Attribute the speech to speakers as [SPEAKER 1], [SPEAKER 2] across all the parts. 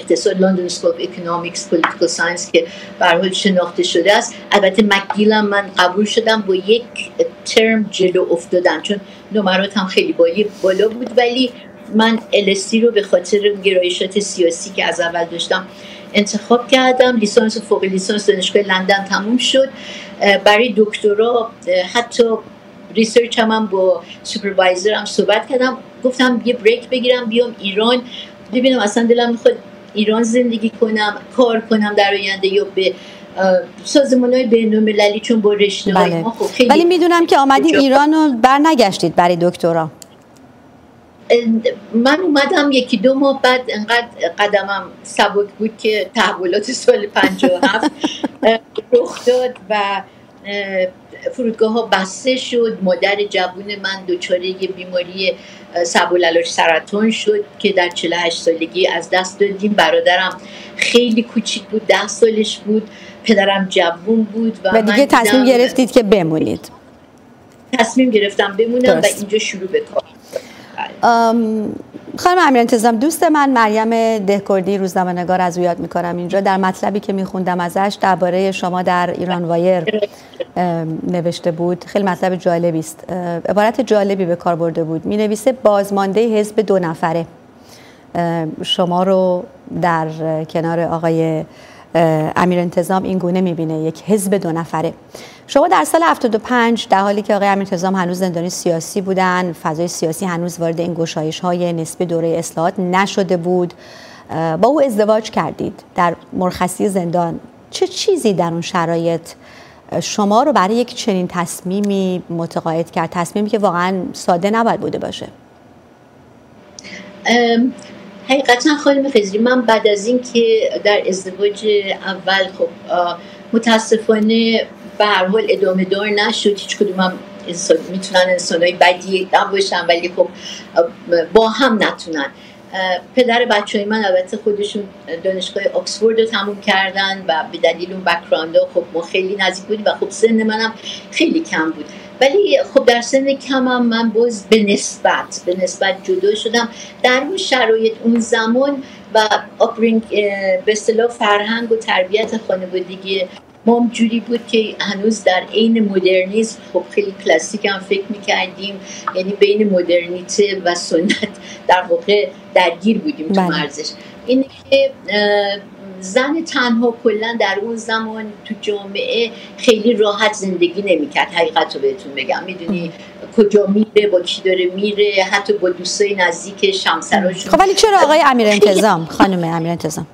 [SPEAKER 1] اقتصاد لندن اسکول اف اکونومیکس پولیتیکال ساینس که به هر حال شناخته شده است. البته مکگیلم من قبول شدم با یک ترم جلو افتادن چون نمرات هم خیلی بالا بود، ولی من LSE رو به خاطر گرایشات سیاسی که از اول داشتم انتخاب کردم. لیسانس و فوق لیسانس دانشگاه لندن تموم شد. برای دکترا حتی ریسرچ هم با سوپروایزرم صحبت کردم، گفتم یه بریک بگیرم بیام ایران ببینم اصلا دلم میخواد ایران زندگی کنم، کار کنم در آینده یا به سازمان‌های بین‌المللی، چون با رشته‌های ما خب خیلی.
[SPEAKER 2] ولی میدونم که آمدین ایران و بر نگشتید برای دکترا.
[SPEAKER 1] من اومدم 1-2 ماه بعد انقدر قدمم سبک بود که تحولات سال 57 رخ داد و فرودگاه‌ها بسته شد. مادر جوون من دچار یه بیماری سبولالاش سرطان شد که در 48 سالگی از دست دادیم. برادرم خیلی کوچیک بود، 10 سالش بود. پدرم جوون بود و
[SPEAKER 2] دیگه تصمیم گرفتید که بمونید.
[SPEAKER 1] تصمیم گرفتم بمونم و اینجا شروع بکنم.
[SPEAKER 2] خانم امیرانتظام، دوست من مریم دهکردی روزنامه‌نگار از او یاد می‌کنم اینجا، در مطلبی که می‌خوندم ازش درباره شما در ایران وایر نوشته بود. خیلی مطلب جالبی است. عبارت جالبی به کار برده بود. می‌نویسه بازمانده حزب 2 نفره شما رو در کنار آقای امیرانتظام این گونه می‌بینه، یک حزب 2 نفره. شما در سال 75 در حالی که آقای امیرانتظام هنوز زندانی سیاسی بودن، فضای سیاسی هنوز وارد این گشایش‌های نسبی دوره اصلاحات نشده بود، با او ازدواج کردید در مرخصی زندان. چه چیزی در اون شرایط شما رو برای یک چنین تصمیمی متقاعد کرد؟ تصمیمی که واقعا ساده نباید بوده باشه.
[SPEAKER 1] حقیقتا خانم خضری، من بعد از این که در ازدواج اول خب متاسفانه به هر حال ادامه دار نشد. هیچ کدومم میتونن انسانای بدی نباشن ولی خب با هم نتونن. پدر بچهای من البته خودشون دانشگاه آکسفورد رو تموم کردن و به دلیل اون بک‌گراندها خب ما خیلی نزدیک بودیم و خب سن منم خیلی کم بود، ولی خب در سن کمم من باز به نسبت جدا شدم. در اون شرایط اون زمان و آپرینگ به اصطلاح فرهنگ و تربیت خانوادگی ما جوری بود که هنوز در عین مدرنیسم خب خیلی کلاسیک هم فکر می‌کردیم، یعنی بین مدرنیته و سنت در واقع درگیر بودیم تو مرزش. اینه که زن تنها کلا در اون زمان تو جامعه خیلی راحت زندگی نمی‌کرد. حقیقت رو بهتون بگم، میدونی کجا میره، با کی داره میره، حتی با دوستای نزدیکش، همسراشون.
[SPEAKER 2] خب ولی چرا آقای امیرانتظام، خانم امیرانتظام؟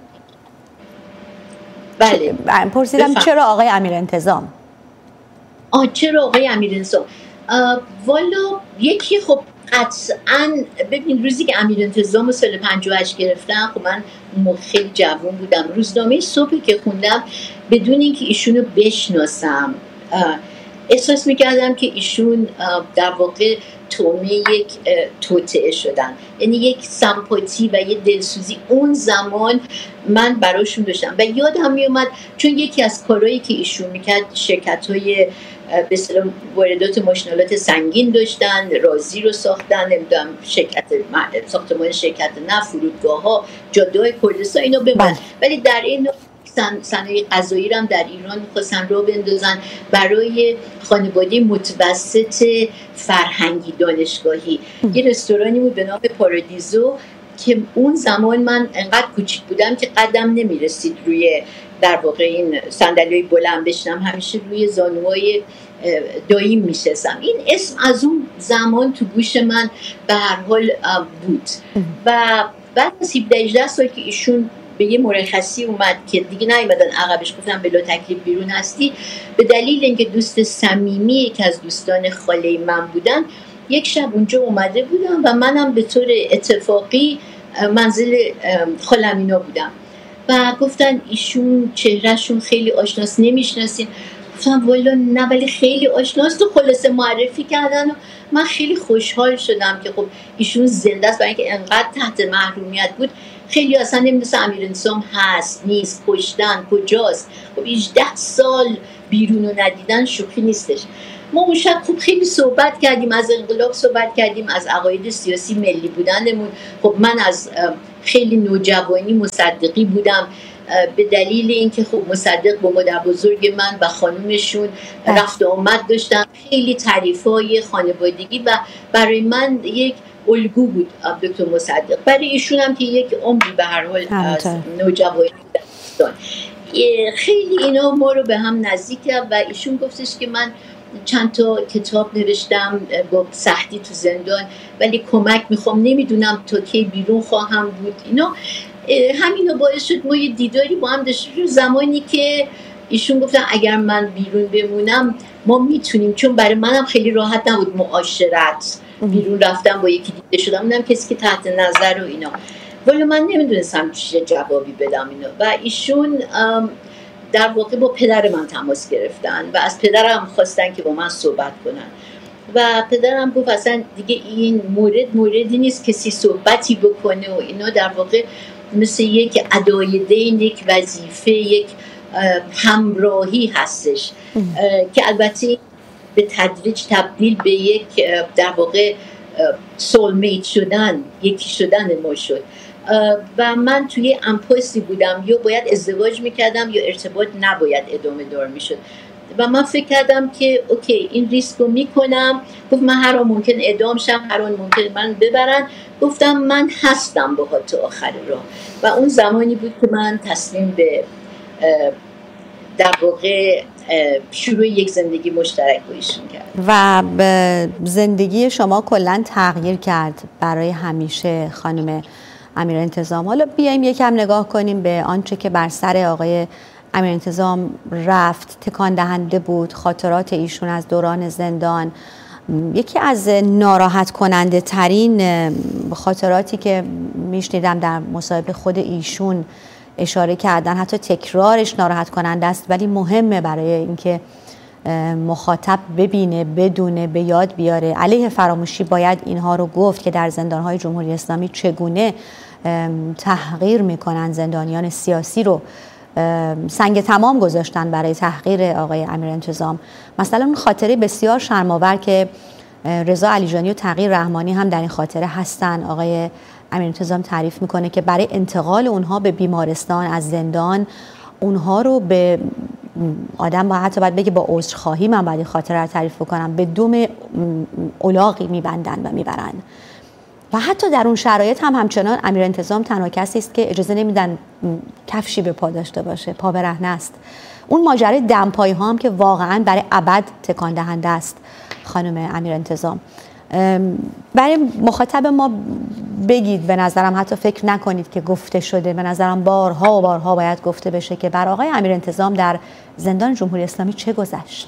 [SPEAKER 1] بله
[SPEAKER 2] پرسیدم چرا آقای امیرانتظام؟
[SPEAKER 1] چرا آقای امیرانتظام؟ والا یکی خب قطعاً ببین، روزی که امیرانتظام رو سال 58 گرفتن، خب من خیلی جوان بودم. روزنامه صبحی که خوندم بدون اینکه ایشونو بشناسم احساس میکردم که ایشون در واقع تومه یک توطئه شدن، یعنی یک سمپاتی و یک دلسوزی اون زمان من براشون داشتم و یادم میومد چون یکی از کارهایی که ایشون میکرد شرکت‌های به اصطلاح واردات ماشینالات سنگین داشتن، رازی رو ساختن، نمیدونم ساختمان شرکت نفت، فرودگاه‌ها، جاده‌های کردستان اینا بمون، ولی در این صنایع غذایی رو هم در ایران می‌خواستن راه بندازن برای خانواده متوسط فرهنگی دانشگاهی. یه رستورانی بود به نام پارادیزو که اون زمان من انقدر کوچیک بودم که قدم نمی‌رسید روی در واقع این صندلی‌های بلند بشینم، همیشه روی زانوهای داییم میشستم. این اسم از اون زمان تو گوش من به هر حال بود و بعد از 17-18 سال که ایشون به یه مرخصی اومد که دیگه نیومدن عقبش، گفتن بلا تکلیف بیرون هستی، به دلیل اینکه دوست صمیمی که از دوستان خاله من بودن یک شب اونجا اومده بودم و منم به طور اتفاقی منزل خالم اینا بودم و گفتن ایشون چهرهشون خیلی آشناست، نمیشناسین؟ گفتم والا نه ولی خیلی آشناست و خلاصه معرفی کردن و من خیلی خوشحال شدم که خب ایشون زنده است، برای اینکه انقدر تحت محرومیت بود خیلی اصلا نمیدونست امیرانتظام هست نیست، کشتن کجاست. خب 18 سال بیرون رو ندیدن شوخی نیستش. ما اون شب خب خیلی صحبت کردیم، از انقلاب صحبت کردیم، از عقاید سیاسی ملی بودنمون. خب من از خیلی نوجوانی مصدقی بودم، به دلیل اینکه خب مصدق با مادر بزرگ من و خانومشون رفت و آمد داشتم، خیلی تعریفای خانوادگی و برای من یک الگو بود دکتر مصدق. برای ایشون هم که یک عمری به هر حال نوجوانی داشتن، خیلی اینا ما رو به هم نزدیک کرد و ایشون گفتش که من چند تا کتاب نوشتم با سختی تو زندان، ولی کمک میخوام، نمیدونم تا کی بیرون خواهم بود. اینا همینو باعث شد ما یه دیداری با هم داشتیم. زمانی که ایشون گفتن اگر من بیرون بمونم ما میتونیم، چون برای منم خیلی راحت نبود معاشرت، بیرون رفتم با یکی دیده شدم، اونم کسی که تحت نظر و اینا، ولی من نمیدونستم چه جوابی بدم اینا. و ایشون در واقع با پدر من تماس گرفتن و از پدرم خواستن که با من صحبت کنن و پدرم گفت اصلا دیگه این موردی نیست کسی صحبتی بکنه و اینا، در واقع مثل یک ادای دین، یک وظیفه، یک همراهی هستش که البته به تدریج تبدیل به یک در واقع سولمیت شدن، یکی شدن ما شد. و من توی امپوسی بودم، یا باید ازدواج میکردم یا ارتباط نباید ادامه دار میشد و من فکر کردم که اوکی این ریسک رو میکنم. گفت من هر آن ممکن اعدام شم، هر آن ممکن من ببرن. گفتم من هستم باهات تا آخر راه و اون زمانی بود که من تصمیم به در واقع شروع یک زندگی مشترک با ایشون کرد
[SPEAKER 2] و زندگی شما کلا تغییر کرد برای همیشه خانم امیرانتظام. حالا بیایم یکم نگاه کنیم به آنچه که بر سر آقای امیرانتظام رفت، تکان دهنده بود. خاطرات ایشون از دوران زندان یکی از ناراحت کننده ترین خاطراتی که میشنیدم در مصاحبه خود ایشون اشاره کردن، حتی تکرارش ناراحت کننده است ولی مهمه برای اینکه مخاطب ببینه، بدونه، به یاد بیاره. علیه فراموشی باید اینها رو گفت که در زندانهای جمهوری اسلامی چگونه تحقیر میکنن زندانیان سیاسی رو، سنگ تمام گذاشتن برای تحقیر آقای امیرانتظام. مثلا اون خاطره بسیار شرم‌آور که رضا علیجانی و تقی رحمانی هم در این خاطره هستن، آقای امیرانتظام تعریف میکنه که برای انتقال اونها به بیمارستان از زندان، اونها رو به آدم با حتی باید بگه با عذرخواهی، من باید این خاطره رو تعریف بکنم، به دم الاغی میبندن و میبرن و حتی در اون شرایط هم همچنان امیرانتظام تنها کسی است که اجازه نمیدن کفشی به پا داشته باشه، پا برهنه است. اون ماجرای دمپایی ها هم که واقعا برای ابد تکان دهنده است خانم امیرانتظام. برای مخاطب ما بگید، به نظرم حتی فکر نکنید که گفته شده، به نظرم بارها و بارها باید گفته بشه که بر آقای امیرانتظام در زندان جمهوری اسلامی چه گذشت.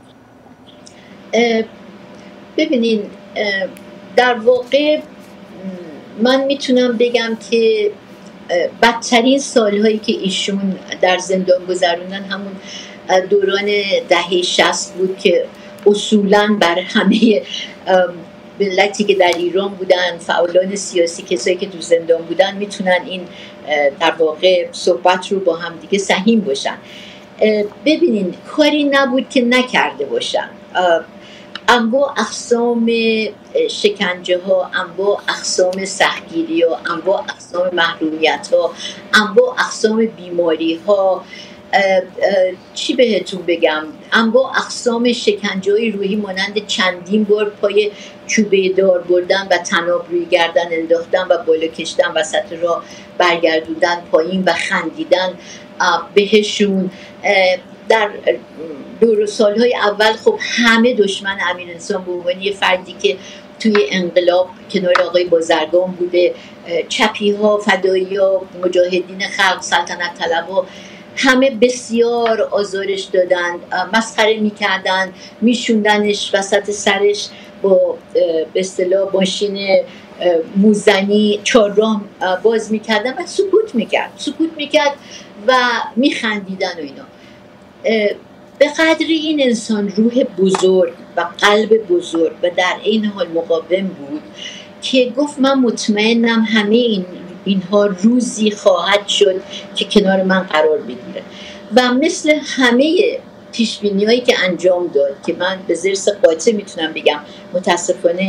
[SPEAKER 1] ببینین در واقع من میتونم بگم که بدترین سالهایی که ایشون در زندان گذروندن همون دوران دهه 60 بود که اصولاً بر همه ملتی که در ایران بودن، فعالان سیاسی، کسایی که تو زندان بودن میتونن این در واقع صحبت رو با هم دیگه سهیم باشن. ببینین کاری نبود که نکرده باشن. انواع اقسام شکنجه ها، انواع اقسام سختگیری ها، انواع اقسام محرومیت ها، انواع اقسام بیماری ها، چی بهتون بگم، انواع اقسام شکنجه های روحی مانند چندین بار پای چوبه دار بردن و طناب روی گردن انداختن و بالا کشتن، وسط راه برگردوندن پایین و خندیدن بهشون. در دور سالهای اول خب همه دشمن امیرانتظام به عنوان یه فردی که توی انقلاب کنار آقای بازرگان بوده، چپی ها، فدایی ها، مجاهدین خلق، سلطنت طلبها، همه بسیار آزارش دادن، مسخره میکردن، میشوندنش وسط سرش با به اصطلاح ماشین موزنی چهارراه باز میکردن و سکوت میکرد و میخندیدن و اینا. به قدری این انسان روح بزرگ و قلب بزرگ و در این حال مقاوم بود که گفت من مطمئنم همه اینها روزی خواهد شد که کنار من قرار بگیره و مثل همه پیشبینی‌هایی که انجام داد که من به ذرس قاطع میتونم بگم متاسفانه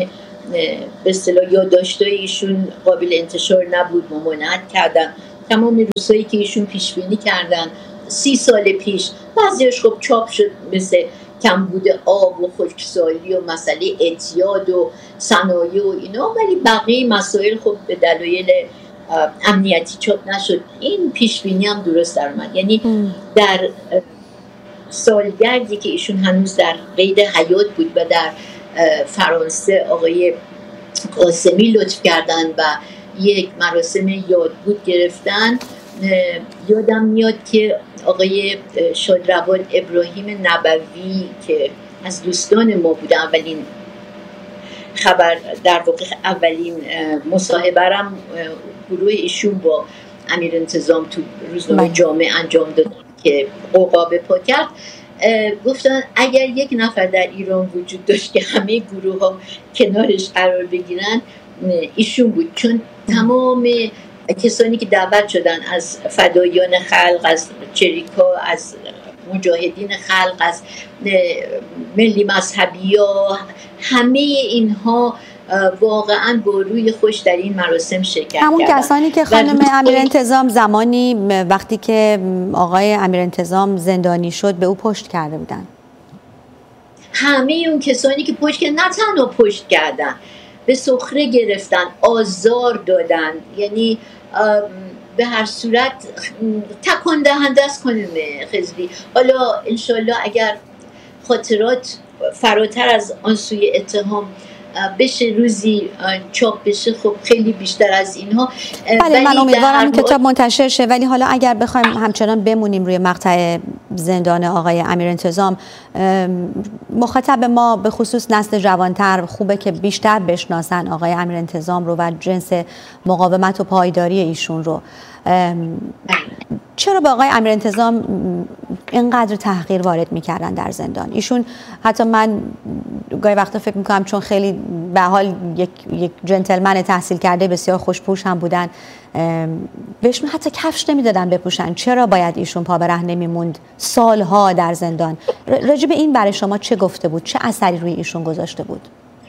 [SPEAKER 1] به اصطلاح یادداشت‌های ایشون قابل انتشار نبود، ممانعت کردن. تمام روزهایی که ایشون پیش بینی کردن 30 سال پیش، بعضیش خب چاپ شد، مثل کمبود آب و خشکسالی و مسئله اعتیاد و صنایع و اینا، ولی بقیه مسائل خب به دلایل امنیتی چاپ نشد. این پیش بینی هم درست در اومد. یعنی در سالگردی که ایشون هنوز در قید حیات بود و در فرانسه آقای قاسمی لطف کردن و یک مراسم یادبود گرفتن، یادم میاد که آقای شادروان ابراهیم نبوی که از دوستان ما بوده، اولین خبر در واقع اولین مصاحبه‌ام گروه ایشون با امیر انتظام تو روزنامه جامعه انجام دادن که عقاب پا کرد، گفتن اگر یک نفر در ایران وجود داشت که همه گروه ها کنارش قرار بگیرن ایشون بود، چون تمام کسانی که دعوت شدن از فدایان خلق، از چریکا، از مجاهدین خلق، از ملی مذهبی ها، همه اینها واقعا با روی خوش در این مراسم شرکت کردن.
[SPEAKER 2] همون کسانی که خانم امیر انتظام زمانی وقتی که آقای امیر انتظام زندانی شد به او پشت کرده بودن.
[SPEAKER 1] همه اون کسانی که پشت کردن، نه تنها پشت کردن، به سخره گرفتن، آزار دادن، یعنی به هر صورت تکان دهنده است خانم خضری. حالا انشالله اگر خاطرات فراتر از آن سوی اتهام بشه، روزی چاپ بشه، خب خیلی بیشتر از اینها.
[SPEAKER 2] بله، من امیدوارم این کتاب منتشر شه. ولی حالا اگر بخوایم همچنان بمونیم روی مقطع زندان آقای امیر انتظام، مخاطب ما به خصوص نسل جوانتر خوبه که بیشتر بشناسن آقای امیر انتظام رو و جنس مقاومت و پایداری ایشون رو. چرا به آقای امیر انتظام اینقدر تحقیر وارد میکردن در زندان؟ ایشون حتی من گاهی وقتا فکر میکنم چون خیلی به حال یک جنتلمن تحصیل کرده بسیار خوشپوش هم بودن، بهشون حتی کفش نمیدادن بپوشن. چرا باید ایشون پا به ره نمیموند سالها در زندان؟ راجع به این برای شما چه گفته بود؟ چه اثری روی ایشون گذاشته بود؟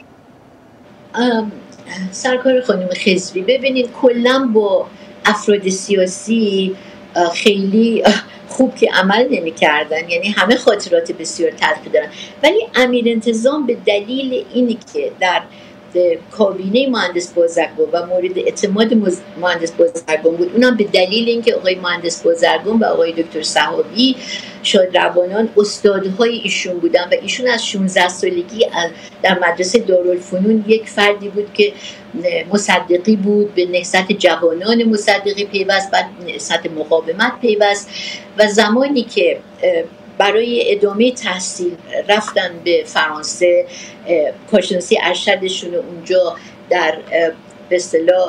[SPEAKER 1] سرکار خانم خضری، ببینید کلا با افراد سیاسی خیلی خوب که عمل نمی کردن، یعنی همه خاطرات بسیار تلخی دارن. ولی امیر انتظام به دلیل اینی که در کابینه مهندس بازرگان و مورد اعتماد مهندس بازرگان بود، اونم به دلیل اینکه آقای مهندس بازرگان و آقای دکتر صحابی شادروانان استادهای ایشون بودن و ایشون از 16 سالگی در مدرسه دارالفنون یک فردی بود که مصدقی بود، به نهضت جوانان مصدقی پیوست، بعد نهضت مقاومت پیوست و زمانی که برای ادامه تحصیل رفتن به فرانسه، کارشناسی ارشدشون اونجا در به اصطلاح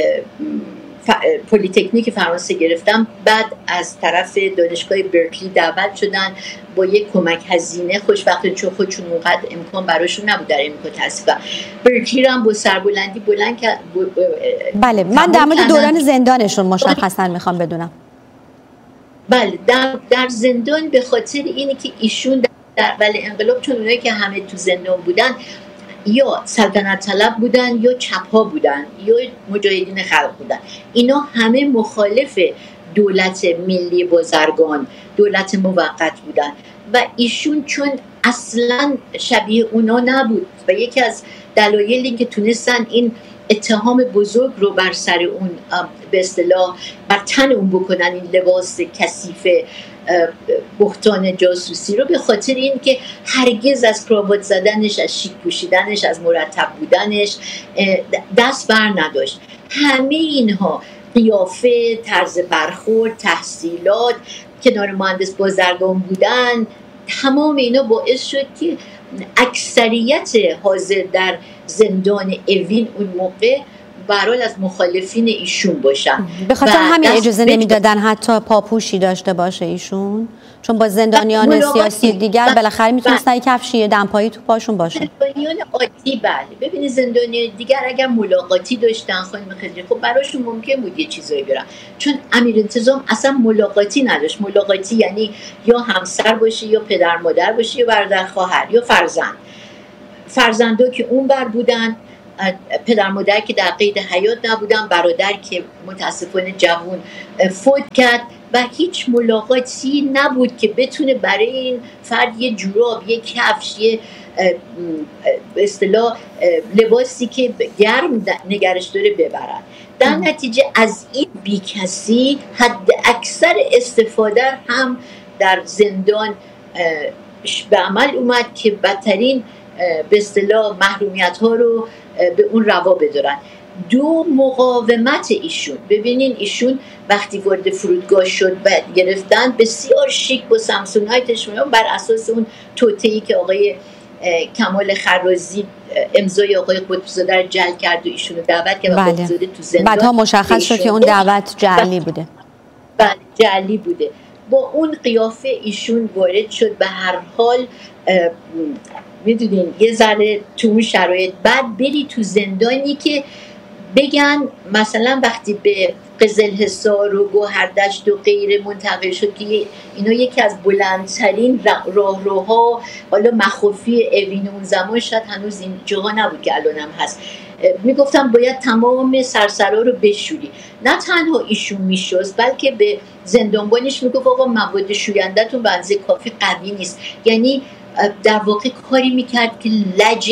[SPEAKER 1] پلی‌تکنیک فرانسه گرفتن، بعد از طرف دانشگاه برکلی دعوت شدن با یک کمک هزینه، خوشبختانه چون خودشون اونقدر امکان براشون نبود در امریکا تحصیل کنن، برکلی رو هم با سربلندی بلند کرد.
[SPEAKER 2] بله، من در مورد دوران زندانشون مشخصا میخوام بدونم.
[SPEAKER 1] بله، در زندان به خاطر اینه که ایشون در اول انقلاب، چون اونایی که همه تو زندان بودن یا سلطنت طلب بودن یا چپ‌ها بودن یا مجاهدین خلق بودن، اینا همه مخالف دولت ملی بازرگان، دولت موقت بودن و ایشون چون اصلا شبیه اونا نبود و یکی از دلایل این که تونستن این اتهام بزرگ رو بر سر اون به اصطلاح بر تن اون بکنن، این لباس کثیف بهتان جاسوسی رو، به خاطر این که هرگز از کراوات زدنش، از شیک پوشیدنش، از مرتب بودنش دست بر نداشت. همه اینها، قیافه، طرز برخورد، تحصیلات، کنار مهندس بازرگان بودن، تمام اینا باعث شد که اکثریت حاضر در زندان اوین اون موقع برحال از مخالفین ایشون باشن.
[SPEAKER 2] به خاطر همین اجازه نمیدادن حتی پاپوشی داشته باشه ایشون، چون با زندانیان سیاسی دیگر بالاخره میتونستن یک کفشی دمپایی تو پاشون باشه.
[SPEAKER 1] زندانیان عادی بله، ببینید زندانیان دیگر اگر ملاقاتی داشتن خانم خضری، خب براشون ممکن بود یه چیزایی برن، چون امیر انتظام اصلا ملاقاتی نداشت. ملاقاتی یعنی یا همسر باشه یا پدر مادر باشه یا برادر خواهر یا فرزند. فرزندا که اون بر بودن پدر مادر که در قید حیات نبودن، برادر که متاسفانه جوان فوت کرد و هیچ ملاقاتی نبود که بتونه برای این فرد یه جوراب، یه کفش، یه به اصطلاح لباسی که گرم نگرش داره ببرن. در نتیجه از این بیکسی حد اکثر استفاده هم در زندان به عمل اومد که بدترین به اصطلاح محرومیت ها رو به اون روا بدارن. دو، مقاومت ایشون. ببینین ایشون وقتی وارد فرودگاه شد و گرفتن، بسیار شیک با سامسونایتش بر اساس اون توطئه‌ای که آقای کمال خرازی امضای آقای قطب‌زاده رو جعل کرد و ایشون رو دعوت کرد و قطب‌زاده تو زندان.
[SPEAKER 2] بعدها مشخص شد که اون دعوت جعلی بوده.
[SPEAKER 1] بله جعلی بوده. با اون قیافه ایشون وارد شد. به هر حال میدونین یه ذره تو اون شرایط بعد بری تو زندانی که بگن مثلا وقتی به قزلحصار و گوهردشت و غیره منتقل شد که اینا یکی از بلندترین راهروها، حالا مخوفی اوین اون زمان شاید هنوز این جاها نبود که الان هم هست، میگفتم باید تمام سرسرا رو بشوری. نه تنها ایشون میشست بلکه به زندانبانش میگفت آقا مواد شوینده‌تون به اندازه کافی قوی نیست. یعنی در واقع کاری میکرد که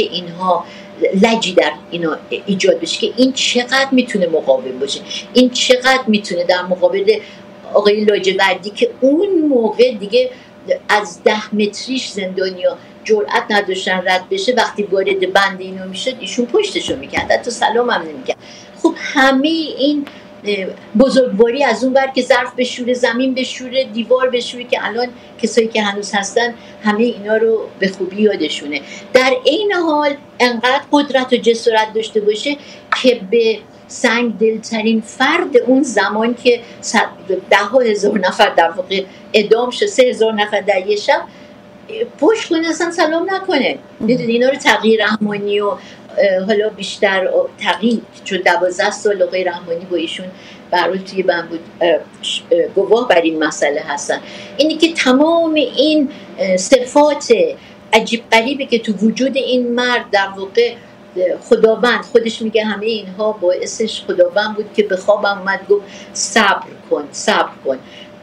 [SPEAKER 1] لجی در اینا ایجاد بشه که این چقدر میتونه مقاوم باشه، این چقدر میتونه در مقابل آقای لاجوردی که اون موقع دیگه از 10 متریش زندانیا جرأت نداشتن رد بشه، وقتی وارد بند اینو میشد ایشون پشتشو میکرد، حتی سلام هم نمیکرد. خب همه این بزرگواری از اون بر که ظرف بشوره، زمین بشوره، دیوار بشوره، که الان کسایی که هنوز هستن همه اینا رو به خوبی یادشونه. در این حال انقدر قدرت و جسارت داشته باشه که به سنگ دلترین فرد اون زمان که 10,000 نفر در واقع اعدام شد، 3,000 نفر در یه شب، پشت کنه اصلا سلام نکنه. میدونی اینا رو تغییر رحمانی و حالا بیشتر تغییر، چون 12 سال آقای رحمانی با ایشون برای توی بند بود، گواه بر این مسئله هستن. اینی که تمام این صفات عجیب غریبی که تو وجود این مرد در واقع خداوند خودش میگه همه اینها باعثش خداوند بود که به خوابم اومد گفت صبر کن.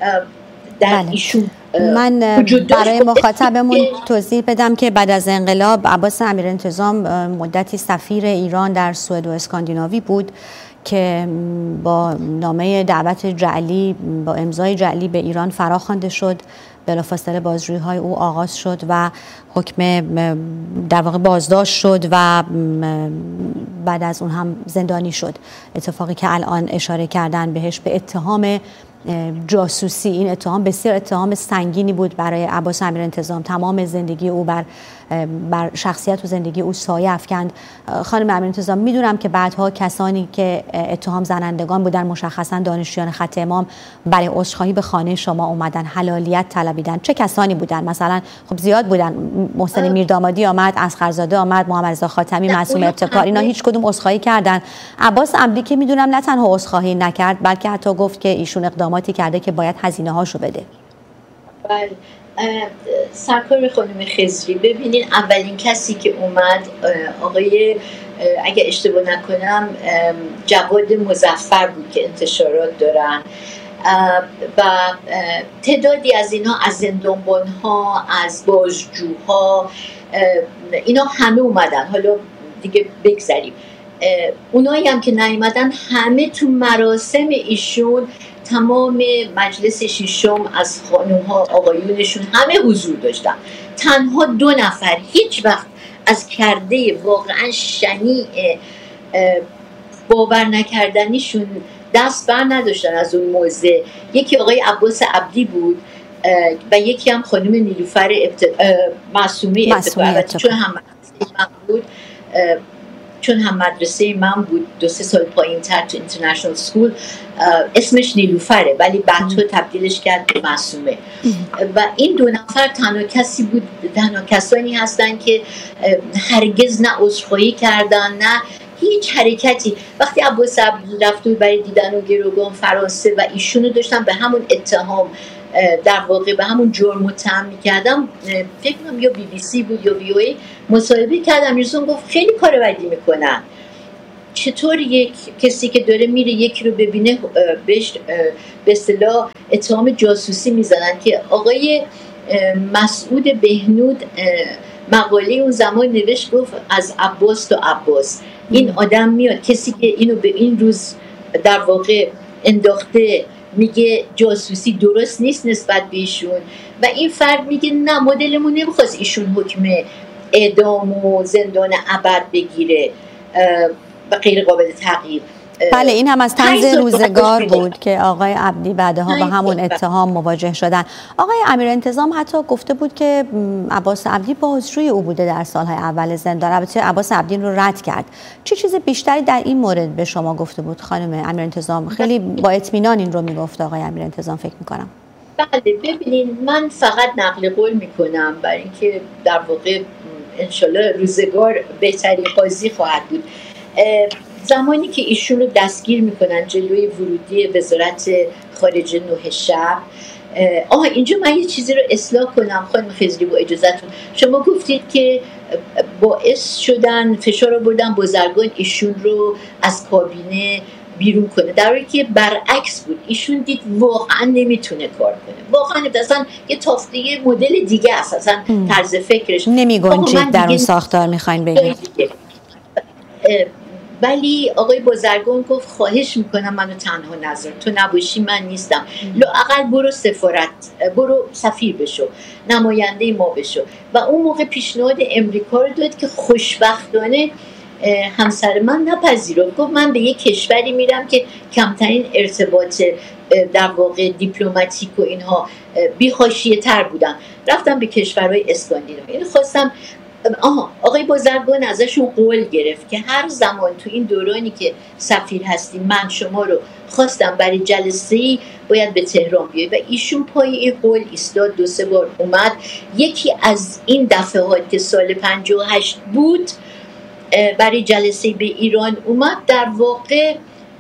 [SPEAKER 1] در ایشون
[SPEAKER 2] من برای مخاطبمون توضیح بدم که بعد از انقلاب عباس امیرانتظام مدتی سفیر ایران در سوئد و اسکاندیناوی بود که با نامه دعوت جعلی، با امضای جعلی به ایران فراخوانده شد. بلافاصله بازجویی‌های او آغاز شد و حکم در واقع بازداشت شد و بعد از اون هم زندانی شد. اتفاقی که الان اشاره کردن بهش به اتهام جاسوسی، این اتهام بسیار اتهام سنگینی بود برای عباس امیرانتظام. تمام زندگی او بر شخصیت و زندگی او سایه افکند. خانم امیرانتظام، میدونم که بعدها کسانی که اتهام زنندگان بودن، مشخصا دانشجویان خط امام، برای عذرخواهی به خانه شما اومدن، حلالیت طلبیدن. چه کسانی بودن؟ مثلا خب زیاد بودن، محسن میردامادی آمد، اصغرزاده آمد، محمد رضا خاتمی، معصوم ابتکار، اینا هیچ کدوم عذرخواهی کردن. عباس عمدی که میدونم نه تنها عذرخواهی نکرد بلکه حتی گفت که ایشون اقداماتی کرده که باید هزینه هاشو بده.
[SPEAKER 1] بله سرکار خانم خضری، ببینین اولین کسی که اومد آقای اگه اشتباه نکنم جواد مظفر بود که انتشارات دارن و تعدادی از اینا، از زندانبان‌ها، از بازجوها، اینا همه اومدن. حالا دیگه بگذاریم اونایی هم که نیومدن، همه تو مراسم ایشون، تمام مجلس ششم از خانوم‌ها آقایونشون همه حضور داشتن. تنها 2 نفر هیچ وقت از کرده واقعا شنیع باور نکردنیشون دست بر نداشتن از اون موضع. یکی آقای عباس عبدی بود و یکی هم خانم نیلوفر معصومه ابتکار، چون هم مدرسه من بود 2-3 سال پایین تر تو اینترنشنال سکول، اسمش نیلوفره ولی بعدها تبدیلش کرد به معصومه. و این 2 نفر تنها کسانی هستن که هرگز نه عذرخواهی کردن نه هیچ حرکتی. وقتی عباس عبدی رفت برای دیدن و گروگان فرانسه و ایشونو داشتن به همون اتهام در واقع به همون جرم متهم می‌کردم، فکر کنم یا BBC بود یا VOA، مصاحبه کردم، ایشون گفت خیلی کار بدی میکنن. چطور یک کسی که داره میره یکی رو ببینه بهش به اصطلاح اتهام جاسوسی میزنن که آقای مسعود بهنود مقاله اون زمان نوشت، گفت از عباس تا عباس این آدم میاد، کسی که اینو به این روز در واقع انداخته میگه جاسوسی درست نیست نسبت به ایشون، و این فرد میگه نه ما دلمون نمیخواست ایشون حکم اعدام و زندان ابد بگیره و غیر قابل تغییر.
[SPEAKER 2] بله این هم از طنز روزگار بود که آقای عبدی بعدها با همون اتهام مواجه شدن. آقای امیرانتظام حتی گفته بود که عباس عبدی بازجوی او بوده در سالهای اول زندان. البته عباس عبدی رو رد کرد. چه چیز بیشتری در این مورد به شما گفته بود خانم امیرانتظام؟ خیلی با اطمینان این رو میگفت آقای امیرانتظام فکر میکنم.
[SPEAKER 1] بله ببینین من فقط نقل قول میکنم برای اینکه در واقع انشالله روزگار بهترین قاضی خواهد بود. زمانی که ایشون رو دستگیر میکنن جلوی ورودی وزارت خارجه 9 شب، اینجا من یه چیزی رو اصلاح کنم خانم خضری با اجازهتون. شما گفتید که باعث شدن فشار آوردن بازرگان ایشون رو از کابینه بیرون کنه، در حالی که برعکس بود. ایشون دید واقعا نمیتونه کار کنه، واقعا اصلا یه تافته مدل دیگه است، اصلا طرز فکرش
[SPEAKER 2] نمیگنجید در اون ساختار. میخواین بگید
[SPEAKER 1] ولی آقای بازرگان گفت خواهش میکنم منو تنها نذار، تو نباشی من نیستم، لااقل برو سفارت، برو سفیر بشو، نماینده ما بشو. و اون موقع پیشنهاد امریکا رو داد که خوشبختانه همسر من نپذیرفت. گفت من به یک کشوری میرم که کمترین ارتباط در واقع دیپلماتیک و اینها بی‌حاشیه تر بودن، رفتم به کشورهای اسکاندیناوی. این خواستم آقای بازرگان ازشون قول گرفت که هر زمان تو این دورانی که سفیر هستی من شما رو خواستم برای جلسه‌ای باید به تهران بیایی، و ایشون پای این قول ایستاد. 2-3 بار اومد. یکی از این دفعات که سال 58 بود برای جلسه به ایران اومد، در واقع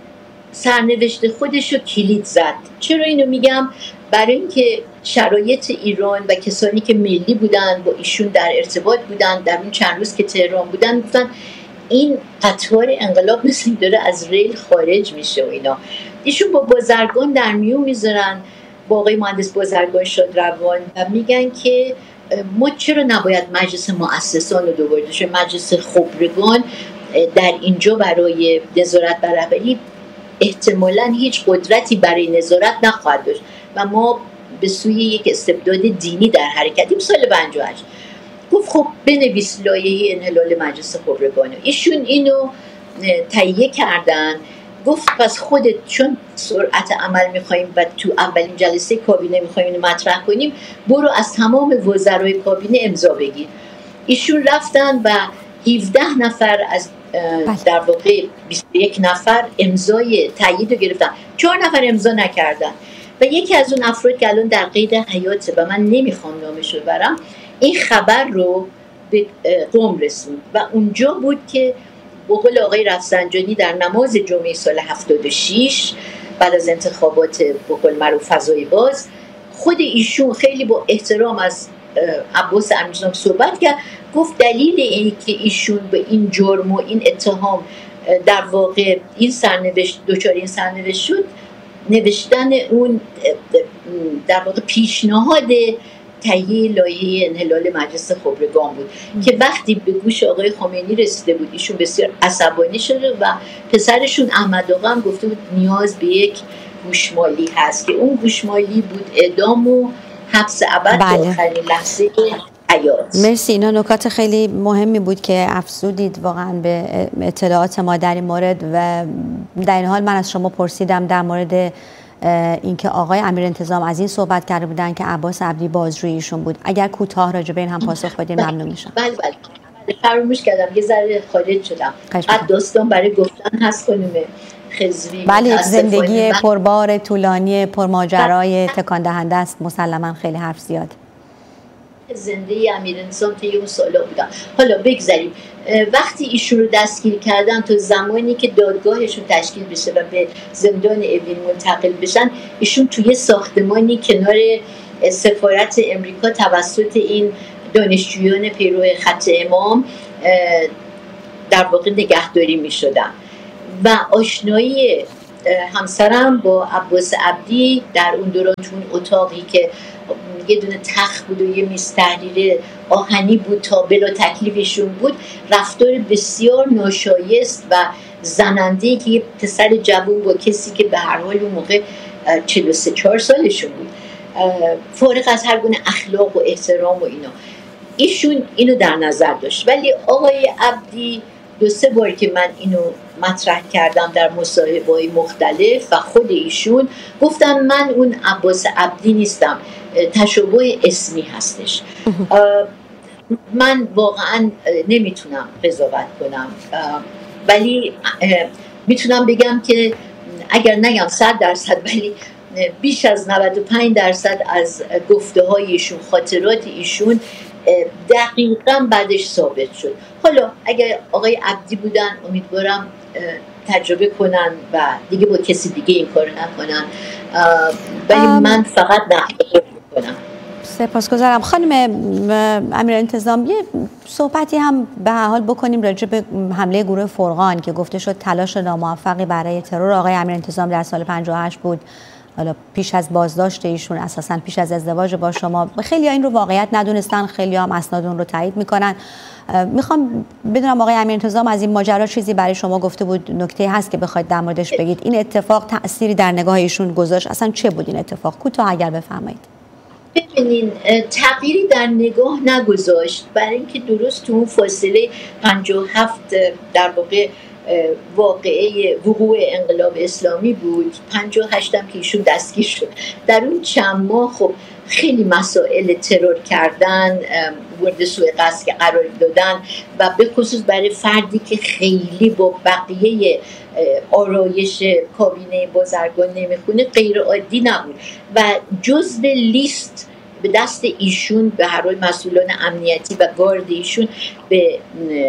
[SPEAKER 1] سرنوشت خودش رو کلید زد. چرا اینو میگم؟ برای اینکه شرایط ایران و کسانی که ملی بودن با ایشون در ارتباط بودن، در اون چند روز که تهران بودن گفتن این قطار انقلاب مثل داره از ریل خارج میشه و اینا. ایشون با بازرگان در میون میذارن، با آقای مهندس بازرگان شادروان، و میگن که ما چرا نباید مجلس مؤسسان رو دوباره داشته؟ مجلس خبرگان در اینجا برای نظارت بر رهبری احتمالاً هیچ قدرتی برای نظارت نخواهد داشت و ما به سوی یک استبداد دینی در حرکتیم. سال 58 گفت خب بنویس لایحه انحلال مجلس خبرگان. ایشون اینو تهیه کردن. گفت پس خودت چون سرعت عمل میخواییم و تو اولین جلسه کابینه میخواییم اینو مطرح کنیم، برو از تمام وزرای کابینه امضا بگیر. ایشون رفتن و 17 نفر از در واقع 21 نفر امضای تایید رو گرفتن، 4 نفر امضا نکردن و یکی از اون افراد که الان در قید حیاته و من نمیخوام نامش رو برم، این خبر رو به قم رسوند و اونجا بود که به قول آقای رفسنجانی در نماز جمعه سال 76 بعد از انتخابات به قول معروف فضای باز، خود ایشون خیلی با احترام از عباس امیرانتظام صحبت کرد. گفت دلیل این که ایشون به این جرم و این اتهام در واقع این سرنوشت دچار این سرنوشت شد، نوشتن اون در واقع پیشنهاد تهیه لایحه انحلال مجلس خبرگان بود که وقتی به گوش آقای خمینی رسیده بود ایشون بسیار عصبانی شده و پسرشون احمد آقا هم گفته بود نیاز به یک گوشمالی هست که اون گوشمالی بود اعدام و حبس ابد تا آخرین لحظه حیات.
[SPEAKER 2] مرسی، اینا نکات خیلی مهمی بود که افزودید واقعا به اطلاعات ما در این مورد و در این حال من از شما پرسیدم در مورد اینکه آقای امیرانتظام از این صحبت کرده بودن که عباس عبدی بازجوییشون بود. اگر کوتاه راجع به این هم پاسخ بدین ممنون میشم.
[SPEAKER 1] بله فراموش کردم یه ذره خارج شدم. بعد داستان برای گفتن هست خانم خضری.
[SPEAKER 2] بله زندگی پربار طولانی پرماجرای تکان دهنده است، مسلما خیلی حرف زیاد.
[SPEAKER 1] زندگی امیرانتظام طی اون سالا بودن. حالا بگذاریم وقتی ایشون رو دستگیر کردن تا زمانی که دادگاهشون تشکیل بشه و به زندان اوین منتقل بشن، ایشون توی ساختمانی کنار سفارت امریکا توسط این دانشجویان پیرو خط امام در واقع نگهداری می شدن و آشنایی همسرم با عباس عبدی در اون دوران تو اون اتاقی که یه دونه تخت بود و یه میز تحریر آهنی بود تا بلا تکلیفشون بود، رفتار بسیار ناشایست و زننده که یه پسر جوان با کسی که به هر حال اون موقع 43-4 سالشون بود، فارغ از هر گونه اخلاق و احترام و ایشون اینو در نظر داشت. ولی آقای عبدی 2-3 بار که من اینو مطرح کردم در مصاحبه‌های مختلف و خود ایشون گفتن من اون عباس عبدی نیستم، تشابه اسمی هستش. من واقعا نمیتونم قضاوت کنم، ولی میتونم بگم که اگر نگم 100% ولی بیش از 95% از گفته های ایشون، خاطرات ایشون دقیقاً بعدش ثابت شد. حالا اگر آقای عبدی بودن امیدوارم تجربه کنن و دیگه با کسی دیگه این کار نکنن، ولی من فقط نقل کنم.
[SPEAKER 2] سپاسگزارم. خانم امیرانتظام، یه صحبتی هم به هر حال بکنیم راجع به حمله گروه فرقان که گفته شد تلاش ناموفقی برای ترور آقای امیرانتظام در سال 58 بود، حالا پیش از بازداشت ایشون، اساساً پیش از ازدواج با شما. خیلی ها این رو واقعیت ندونستن، خیلی هم اسناد اون رو تایید میکنن. میخوام بدونم آقای امیرانتظام از این ماجرا چیزی برای شما گفته بود، نکته هست که بخواید در موردش بگید؟ این اتفاق تأثیری در نگاه ایشون گذاشت؟ اصلا چه بود این اتفاق؟ کوتاه اگر بفرمایید.
[SPEAKER 1] ببینین، تغییری در نگاه نگذاشت، برای اینکه درست تو اون فاصله 57 در واقع واقعه وقوع انقلاب اسلامی بود، 58 هم که ایشون دستگیر شد. در اون چند ماه خب خیلی مسائل ترور کردن، مورد سوء قصد قرار دادن و به خصوص برای فردی که خیلی با بقیه آرایش کابینه بازرگان نمیخونه غیر عادی نبود و جزو لیست به دست ایشون به هر حال مسئولان امنیتی و گارد ایشون به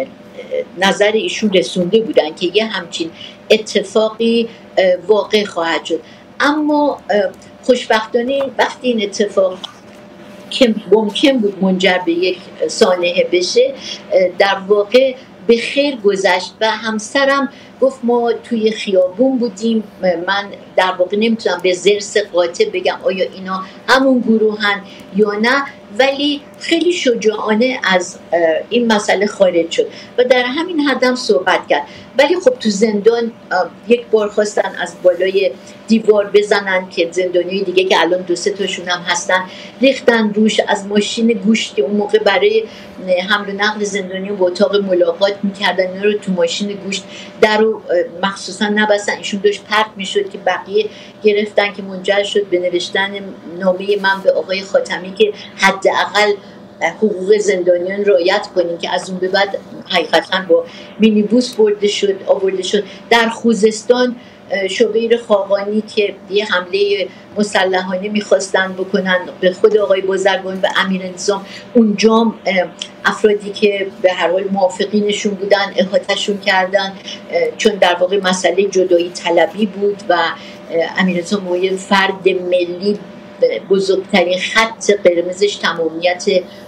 [SPEAKER 1] نظر ایشون رسونده بودن که یه همچین اتفاقی واقع خواهد شد. اما خوشبختانه وقتی این اتفاق که ممکن بود منجر به یک سانحه بشه در واقع به خیر گذشت و همسرم گفت ما توی خیابون بودیم، من در واقع نمیتونم به ضرس قاطع بگم آیا اینا همون گروهن یا نه، ولی خیلی شجاعانه از این مسئله خارج شد و در همین حد هم صحبت کرد. ولی خب تو زندان یک بار خواستن از بالای دیوار بزنن که زندانیای دیگه که الان 2-3 تاشون هم هستن ریختن روش، از ماشین گوشت که اون موقع برای حمل و نقل زندانیون به اتاق ملاقات میکردن اینا رو تو ماشین گوشت در رو مخصوصا نبستن، ایشون داشت پرت میشد که بقیه گرفتن که منجر شد به نوشتن نامه من به آقای خاتمی که حداقل حقوق زندانیان رعایت کنیم که از اون به بعد حقیقتا با مینیبوس آورده شد. در خوزستان شوبیر خاقانی که یه حمله مسلحانه میخواستن بکنن به خود آقای بازرگان و امیرانتظام، اونجا افرادی که به هر حال موافقینشون بودن احاطه‌شون کردن، چون در واقع مسئله جدایی طلبی بود و امیرانتظام یه فرد ملی بزرگترین خط قرمزش تمامیت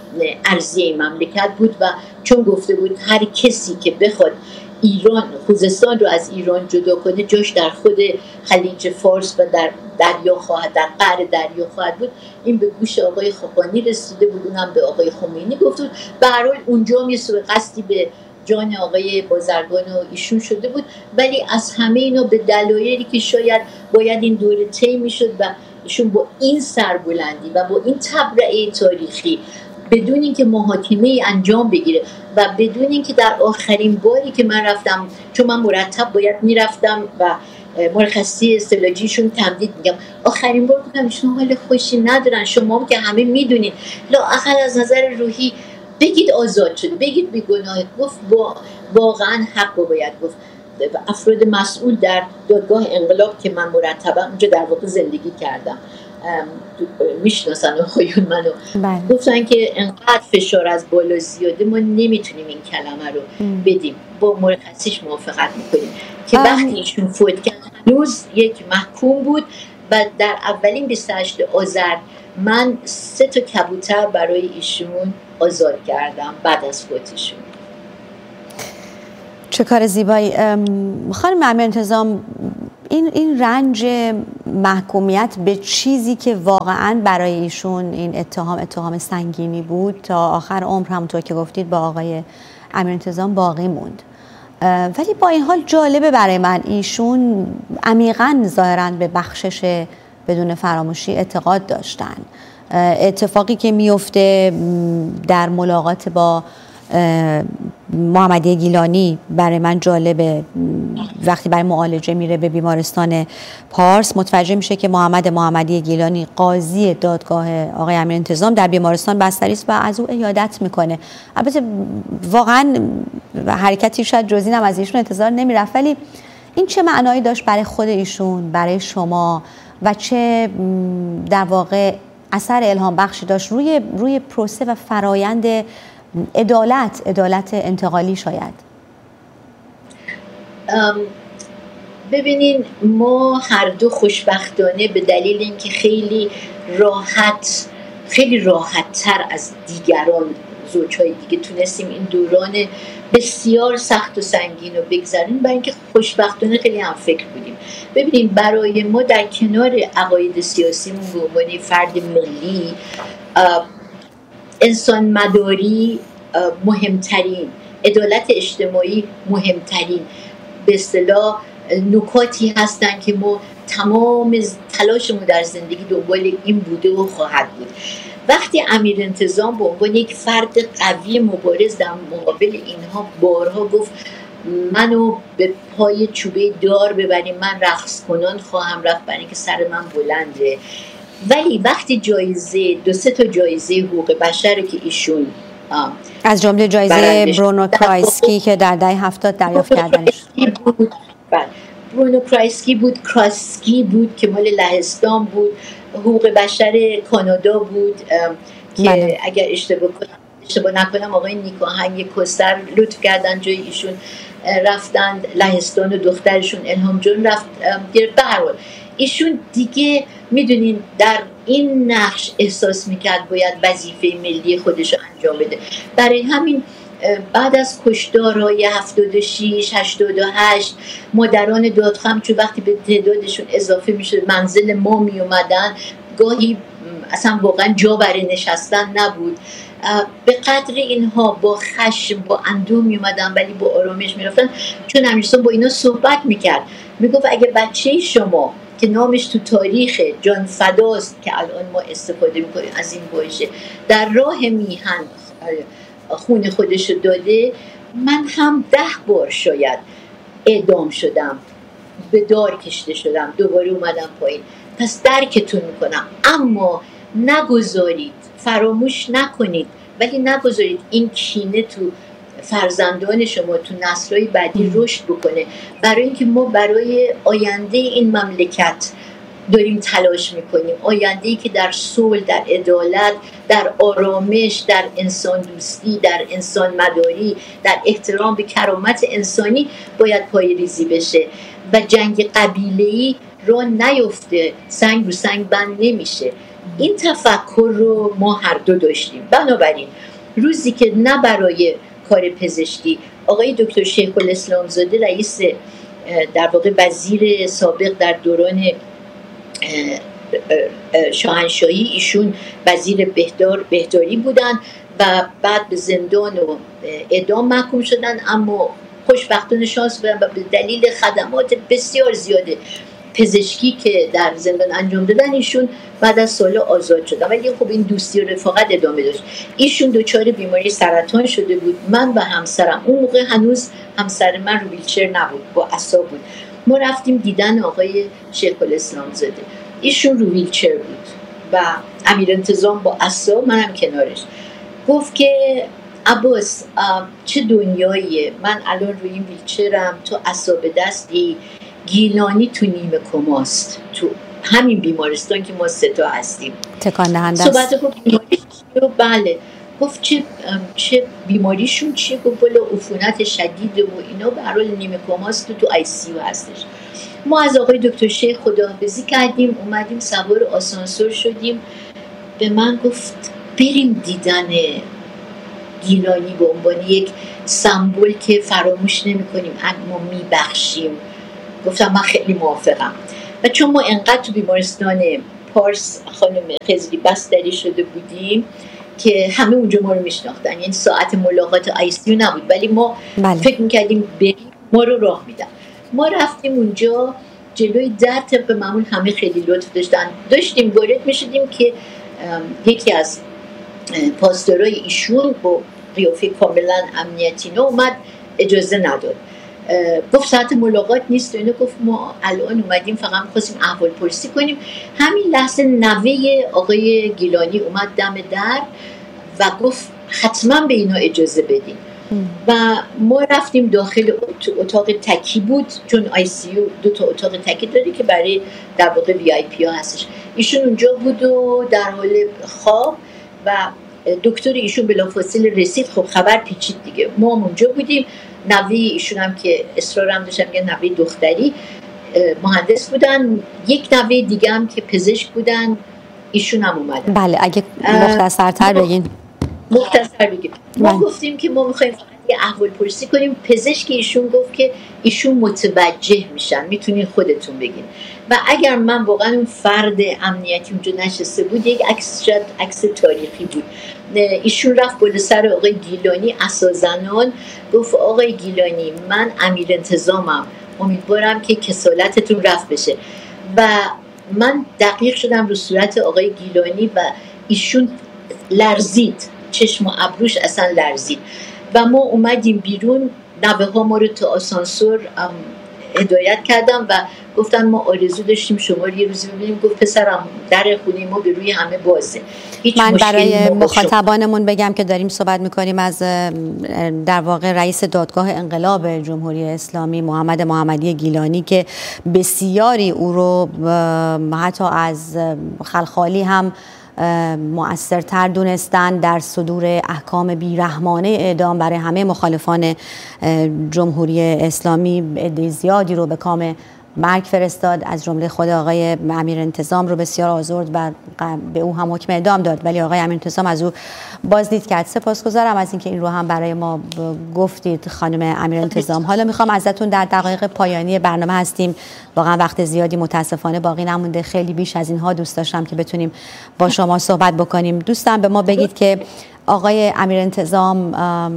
[SPEAKER 1] ارضی مملکت بود و چون گفته بود هر کسی که بخواد ایران خوزستان رو از ایران جدا کنه جاش در خود خلیج فارس و در دریا خواهد، در قعر دریا خواهد بود. این به گوش آقای خاقانی رسیده بود، اونم به آقای خمینی گفت بود. به هر حال اونجا هم یه سوء قصدی به جان آقای بازرگان و ایشون شده بود، ولی از همه اینا به دلایلی که شاید باید این دوره طی میشد و ایشون با این سربلندی و با این تبرئه تاریخی بدون اینکه محاکمه انجام بگیره و بدون اینکه در آخرین باری که من رفتم، چون من مرتب باید میرفتم و مرخصی استعلاجیشون تمدید میگم، آخرین بار گفتم ایشون حال خوشی ندارن، شما که همه میدونید، لااقل از نظر روحی بگید آزاد شد، بگید بیگناه. گفت واقعا حق باید گفت. افراد مسئول در دادگاه انقلاب که من مرتبا اونجا در واقع زندگی کردم میشناسن آقایون منو، گفتن که انقدر فشار از بالا زیاده ما نمیتونیم این کلمه رو بدیم، با مرخصیش موافقت میکنیم که وقتی ایشون فوت کرد هنوز یک محکوم بود و در اولین 28 آذر من 3 کبوتر برای ایشون آزاد کردم بعد از فوتشون.
[SPEAKER 2] چه کار زیبایی. خانم امیرانتظام، این رنج محکومیت به چیزی که واقعا برای ایشون این اتهام سنگینی بود تا آخر عمر، همونطور که گفتید با آقای امیرانتظام باقی موند، ولی با این حال جالبه برای من ایشون عمیقاً ظاهراً به بخشش بدون فراموشی اعتقاد داشتن. اتفاقی که میفته در ملاقات با محمدی گیلانی برای من جالبه. وقتی برای معالجه میره به بیمارستان پارس، متوجه میشه که محمدی گیلانی قاضی دادگاه آقای امیرانتظام در بیمارستان بستری است و از او عیادت میکنه. البته واقعا حرکتی شاید جزئی هم از ایشون انتظار نمیرفت، ولی این چه معنایی داشت برای خود ایشون، برای شما، و چه در واقع اثر الهام بخشی داشت روی پروسه و فرایند عدالت انتقالی شاید؟
[SPEAKER 1] ببینین، ما هر دو خوشبختانه به دلیل اینکه خیلی راحت تر از دیگران زوجهای دیگه تونستیم این دوران بسیار سخت و سنگین رو بگذاریم، برای اینکه خوشبختانه خیلی هم فکر بودیم. ببینیم برای ما در کنار عقاید سیاسیمون به عنوان فرد ملی، انسان مداری مهمترین، عدالت اجتماعی مهمترین به اصطلاح نکاتی هستن که ما تمام تلاشمون در زندگی دنبال این بوده و خواهد بود. وقتی امیرانتظام به عنوان یک فرد قوی مبارز در مقابل اینها بارها گفت منو به پای چوبه دار ببریم، من رقص کنان خواهم رفت برای اینکه سر من بلنده. ولی وقتی دو سه تا جایزه حقوق بشر که ایشون
[SPEAKER 2] از جمله جایزه برونو کرایسکی که در دهه 70 دریافت کردنش
[SPEAKER 1] بود، برونو کرایسکی بود که مال لهستان بود، حقوق بشر کانادا بود که اگر اشتباه نکنم آقای نیکاهنگ کستر لطف کردن جای ایشون رفتند لهستان و دخترشون الهام جون رفت گرفت. به هر حال ایشون دیگه میدونین در این نقش احساس میکرد باید وظیفه ملی خودش رو انجام بده. برای همین بعد از کشتارهای 76 88 مادران دادخواهم چون وقتی به تعدادشون اضافه میشد منزل ما میومدن، گاهی اصلا واقعا جا برای نشستن نبود. به قدر اینها با خشم با اندوه میومدن ولی با آرامش میرفتن، چون امیرسان با اینا صحبت میکرد، میگفت اگه بچه شما که نامش تو تاریخ جان فداست که الان ما استفاده میکنیم از این واژه، در راه میهن خون خودشو داده، من هم 10 بار شاید اعدام شدم، به دار کشته شدم، دوباره اومدم پایین. پس درکتون میکنم، اما نگذارید، فراموش نکنید، ولی نگذارید این کینه تو فرزندان شما تو نسل‌های بعدی رشد بکنه. برای اینکه ما برای آینده این مملکت داریم تلاش میکنیم، آینده‌ای که در صلح، در عدالت، در آرامش، در انسان دوستی، در انسان مداری، در احترام به کرامت انسانی باید پایه‌ریزی بشه و جنگ قبیله‌ای را نیفته، سنگ رو سنگ بند نمیشه. این تفکر رو ما هر دو داشتیم. بنابراین روزی که نه برای کار پزشکی آقای دکتر شیخ الاسلام زاده رئیس در واقع وزیر سابق در دوران شاهنشاهی، ایشون وزیر بهداری بودن و بعد به زندان و اعدام محکوم شدن، اما خوشبختانه شانس بودن و به دلیل خدمات بسیار زیاده پزشکی که در زندان انجام دادن ایشون بعد از سال آزاد شدن. ولی خب این دوستی و رفاقت ادامه داشت. ایشون دچار بیماری سرطان شده بود. من و همسرم، اون موقع هنوز همسر من رو ویلچر نبود، با عصا بود، ما رفتیم دیدن آقای شیخ الاسلام زاده. ایشون رو ویلچر بود و امیرانتظام با عصا، منم کنارش. گفت که عباس چه دنیاییه، من الان روی این ویلچرم، تو عصا به دستی، گیلانی تو نیمه کماست، تو همین بیمارستان که ما 3 هستیم.
[SPEAKER 2] تکان دهنده است.
[SPEAKER 1] صحبت گفت بله. گفت چه بیماریشون چیه؟ گفت بالا عفونت شدید و اینا، به هر حال نیمه کماست، تو آی سی یو هستش. ما از آقای دکتر شیخ خداحافظی کردیم، اومدیم سوار آسانسور شدیم. به من گفت بریم دیدن گیلانی به عنوان یک سمبل که فراموش نمی کنیم اما می بخشیم. گفتم من خیلی موافقم. و چون ما انقدر تو بیمارستان پارس خانم خضری بستری شده بودیم که همه اونجا ما رو میشناختن، یعنی ساعت ملاقات آیسیو نبود، ولی ما فکر میکردیم ما رو راه میدن. ما رفتیم اونجا جلوی در، طبق معمول همه خیلی لطف داشتیم وارد میشدیم که یکی از پاسدارای ایشون با قیافه کاملا امنیتی اومد، اجازه نداد، گفت ساعت ملاقات نیست و اینو. گفت ما الان اومدیم فقط می‌خواستیم احوال پرسی کنیم. همین لحظه نوه آقای گیلانی اومد دم در و گفت حتما به اینا اجازه بدین و ما رفتیم داخل اتاق تکی بود، چون آی سی یو 2 اتاق تکی داره که برای در واقع وی آی پی ها هستش. ایشون اونجا بود و در حال خواب و دکتر ایشون بلافاصله رسید. خب خبر پیچید دیگه، ما اونجا بودیم. نوه ایشون هم که اصرارم داشتم که نوه دختری مهندس بودن، یک نوه دیگه هم که پزشک بودن، ایشون هم اومدن.
[SPEAKER 2] بله اگه مختصرتر بگین.
[SPEAKER 1] مختصر بگیم. ما گفتیم که ما میخوایم فقط یه احوال پرسی کنیم. پزشک ایشون گفت که ایشون متوجه میشن، میتونین خودتون بگین. و اگر من واقعا اون فرد امنیتی اونجا نشسته بود، یک عکس شاید عکس تاریخی بود. ایشون رفت بالا سر آقای گیلانی اساسنان، گفت آقای گیلانی من امیر انتظامم، امیدوارم که کسالتتون رفع بشه. و من دقیق شدم رو صورت آقای گیلانی و ایشون لرزید، چشم و ابروش اصلا لرزید و ما اومدیم بیرون. نوه ها ما رو تا آسانسور هدایت کردم و گفتن ما آرزو داشتیم شما رو یه روزی ببینیم. گفت پسرم در خونه ما به روی همه بازه.
[SPEAKER 2] من برای مخاطبانمون بگم که داریم صحبت میکنیم از در واقع رئیس دادگاه انقلاب جمهوری اسلامی محمد محمدی گیلانی که بسیاری او رو حتی از خلخالی هم مؤثرتر دونستن در صدور احکام بیرحمانه اعدام برای همه مخالفان جمهوری اسلامی. عده زیادی رو به کام مرگ فرستاد، از جمله خود آقای امیر انتظام رو بسیار آزرد و به او هم حکم اعدام داد، ولی آقای امیر انتظام از او بازدید کرد. سپاسگزارم از اینکه این رو هم برای ما گفتید خانم امیر انتظام. حالا میخوام ازتون، در دقایق پایانی برنامه هستیم، واقعا وقت زیادی متاسفانه باقی نمونده، خیلی بیش از اینها دوست داشتم که بتونیم با شما صحبت بکنیم. دوستم به ما بگید که آقای امیر انتظام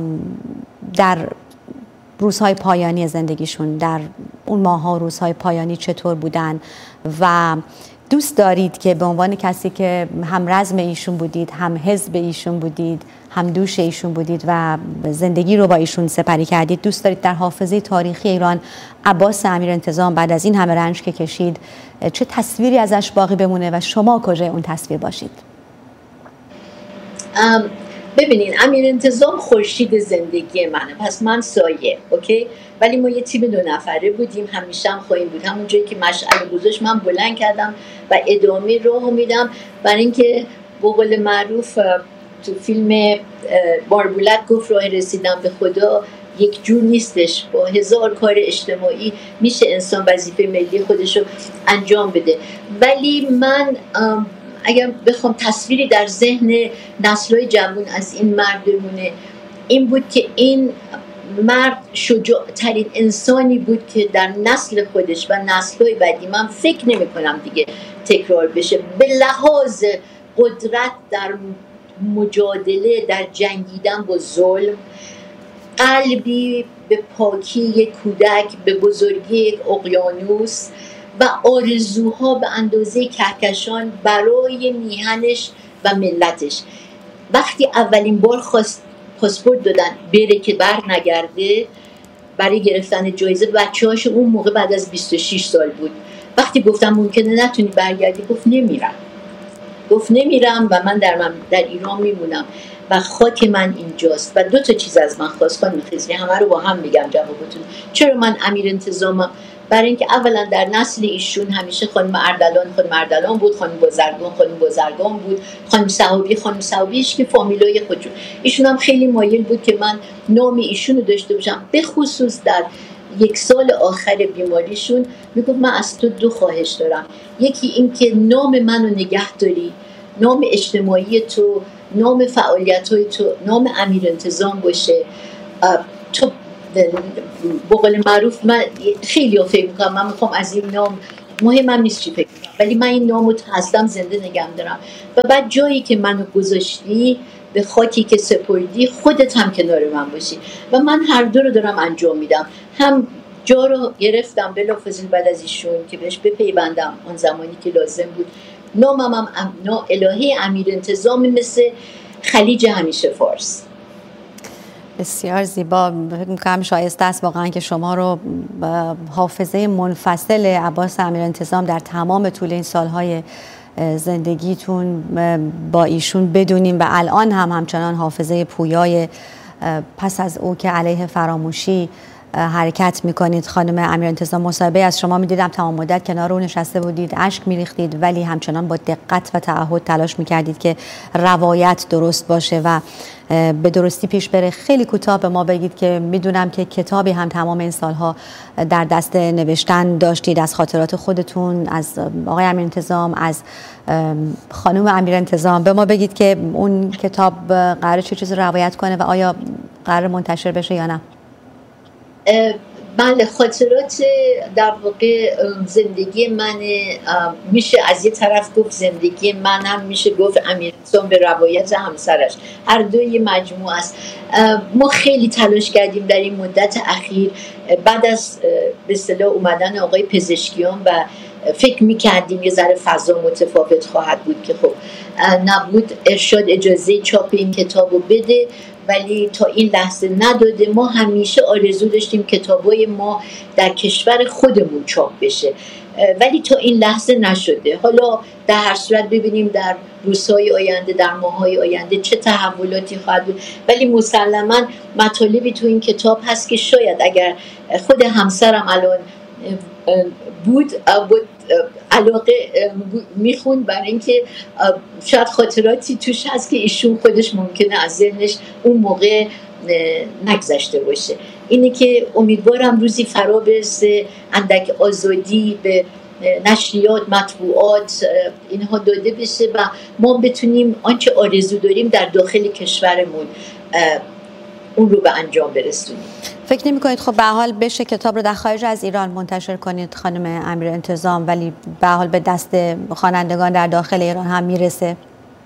[SPEAKER 2] در روزهای پایانی زندگیشون، در اون ماها روزهای پایانی چطور بودن و دوست دارید که به عنوان کسی که هم رزم ایشون بودید، هم حزب ایشون بودید، هم دوش ایشون بودید و زندگی رو با ایشون سپری کردید، دوست دارید در حافظه تاریخی ایران عباس امیر انتظام بعد از این همه رنج که کشید چه تصویری ازش باقی بمونه و شما کجای اون تصویر باشید؟
[SPEAKER 1] ببینین، امیر انتظام خورشید زندگی منه، پس من سایه، اوکی؟ ولی ما یه تیم 2 نفره بودیم، همیشه هم خواهیم بود. همون جایی که مشعل گذاشت من بلند کردم و ادامه راه میدم، برای اینکه به قول معروف تو فیلم باربولت گفت راه رسیدن به خدا یک جور نیستش، با 1000 کار اجتماعی میشه انسان وظیفه ملی خودشو انجام بده. ولی من اگر بخوام تصویری در ذهن نسل‌های جوان از این مرد بمونه، این بود که این مرد شجاع‌ترین انسانی بود که در نسل خودش و نسل‌های بعدی، من فکر نمی‌کنم دیگه تکرار بشه، به لحاظ قدرت در مجادله، در جنگیدن با ظلم، قلبی به پاکی یک کودک، به بزرگی یک اقیانوس و آرزوها به اندازه کهکشان برای میهنش و ملتش. وقتی اولین بار خواست پاسپورت دادن بره که بر نگرده برای گرفتن جایزه، بچه‌هاش اون موقع بعد از 26 سال بود. وقتی گفتم ممکنه نتونی برگردی، گفت نمیرم و من در ایران میمونم و خاک من اینجاست. و 2 چیز از من خواست خانم خضری، همه رو با هم میگم جوابتون. چرا من امیر انتظامم؟ برای اینکه اولا در نسل ایشون همیشه خانم اردلان بود، خانم بازرگان بود، خانم صحابیش که فامیلای خودشون. ایشون هم خیلی مایل بود که من نام ایشون رو داشته باشم، به خصوص در 1 سال آخر بیماریشون. میگفت من از تو 2 خواهش دارم، یکی این که نام منو نگه داری نام اجتماعی تو، نام فعالیت‌های تو، نام امیر انتظام باشه. تو به قول معروف، من خیلی فکر میکنم من میخوام از این نام، مهمم نیست چی فکر کنم، ولی من این نامو هستم زنده نگم دارم. و بعد جایی که منو گذاشتی، به خاکی که سپردی، خودت هم کنار من باشی. و من هر دو رو دارم انجام میدم. هم جا رو گرفتم بلافاصله بعد از ایشون که بهش بپیوندم اون زمانی که لازم بود. نامم هم الهه امیر انتظام، مثل خلیج همیشه فارس.
[SPEAKER 2] بسیار زیبا. فکر می‌کنم شایسته است واقعا که شما رو حافظه منفصل عباس امیر انتظام در تمام طول این سالهای زندگیتون با ایشون بدونیم و الان هم همچنان حافظه پویای پس از او که علیه فراموشی حرکت میکنید. خانم امیر انتظام، مصاحبه از شما میدیدم تمام مدت کنار او نشسته بودید، اشک میریختید، ولی همچنان با دقت و تعهد تلاش میکردید که روایت درست باشه و به درستی پیش بره. خیلی کوتاه به ما بگید که میدونم که کتابی هم تمام این سالها در دست نوشتن داشتید، از خاطرات خودتون، از آقای امیر انتظام، از خانم امیر انتظام. به ما بگید که اون کتاب قراره چه چیزی روایت کنه و آیا قراره منتشر بشه یا نه؟
[SPEAKER 1] بله، خاطرات در واقع زندگی من، میشه از یه طرف گفت زندگی من، هم میشه گفت امیر انتظام به روایت همسرش، هر دو یه مجموعه است. ما خیلی تلاش کردیم در این مدت اخیر بعد از به اصطلاح اومدن آقای پزشکیان و فکر میکردیم یه ذره فضا متفاوت خواهد بود که خب نبود. ارشاد اجازه چاپ این کتاب رو بده، ولی تا این لحظه نداده. ما همیشه آرزو داشتیم کتابای ما در کشور خودمون چاپ بشه، ولی تا این لحظه نشده. حالا در هر صورت ببینیم در روزهای آینده، در ماهای آینده چه تحولاتی خواهد بود. ولی مسلماً مطالبی تو این کتاب هست که شاید اگر خود همسرم الان بود علاقه میخوند، برای اینکه شاید خاطراتی توش هست که ایشون خودش ممکنه از ذهنش اون موقع نگذشته باشه. اینه که امیدوارم روزی فرا برسه، اندک آزادی به نشریات، مطبوعات اینها داده بشه و ما بتونیم آنچه آرزو داریم در داخل کشورمون اون رو به انجام برسونیم.
[SPEAKER 2] فکر نمی کنید خب به حال بشه کتاب رو در خارج از ایران منتشر کنید خانم امیر انتظام، ولی به حال به دست خوانندگان در داخل ایران هم میرسه؟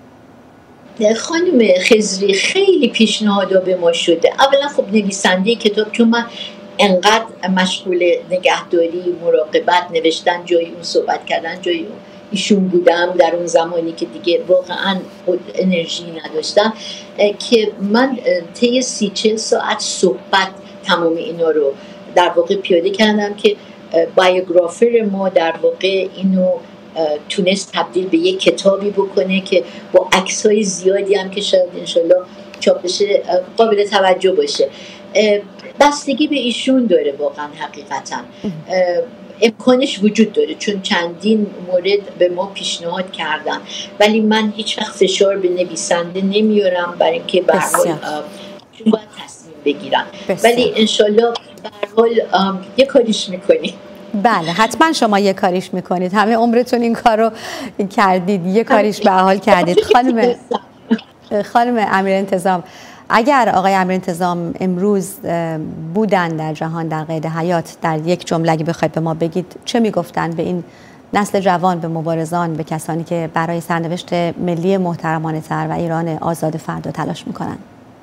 [SPEAKER 1] خانم خضری، خیلی پیشنهادا به ما شده. اولا خب نویسنده کتاب، چون من انقدر مشغول نگهداری، مراقبت، نوشتن جای اون، صحبت کردن جای اون ایشون بودم در اون زمانی که دیگه واقعا خود انرژی نداشتم، که من طی 30-40 ساعت صحبت تمام اینا رو در واقع پیاده کردم که بایوگرافر ما در واقع اینو تونست تبدیل به یک کتابی بکنه که با عکس‌های زیادی هم که شاید انشالله چاپ بشه قابل توجه باشه. بستگی به ایشون داره واقعا، حقیقتا امکانش وجود داره، چون چندین مورد به ما پیشنهاد کردن، ولی من هیچ وقت فشار به نویسنده نمیارم برای اینکه به هر حال چون باید تصمیم بگیرم. ولی انشالله به هر حال یه کاریش میکنی.
[SPEAKER 2] بله حتما شما یه کاریش میکنید، همه عمرتون این کار رو کردید، یه کاریش به حال کردید. خانم امیر انتظام، اگر آقای امیر انتظام امروز بودن در جهان در قید حیات، در یک جمله اگه بخواید به ما بگید چه میگفتن به این نسل جوان، به مبارزان، به کسانی که برای سرنوشت ملی محترمانه تر و ایران آزاد فردا تلاش میکنن؟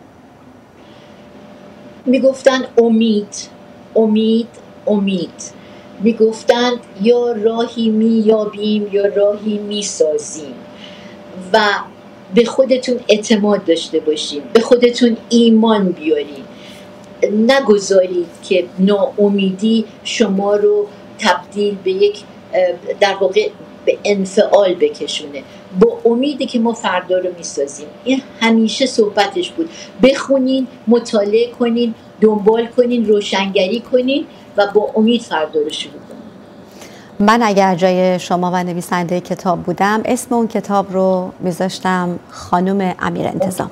[SPEAKER 1] میگفتن امید، امید، امید. میگفتن یا راهی میابیم یا راهی میسازیم و به خودتون اعتماد داشته باشین، به خودتون ایمان بیارین، نگذارید که ناامیدی شما رو تبدیل به یک در واقع به انفعال بکشونه. با امیدی که ما فردا رو میسازیم. این همیشه صحبتش بود. بخونین، مطالعه کنین، دنبال کنین، روشنگری کنین و با امید فردا رو شروع کنین.
[SPEAKER 2] من اگر جای شما و نویسنده کتاب بودم اسم اون کتاب رو میذاشتم خانم امیر انتظام.